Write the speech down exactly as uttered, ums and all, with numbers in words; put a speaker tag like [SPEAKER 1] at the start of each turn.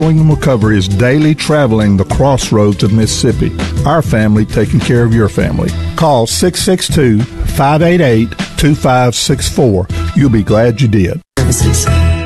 [SPEAKER 1] William Recovery is daily traveling the crossroads of Mississippi. Our family taking care of your family. Call six six two, five eight eight, two five six four. You'll be glad you did.
[SPEAKER 2] Services.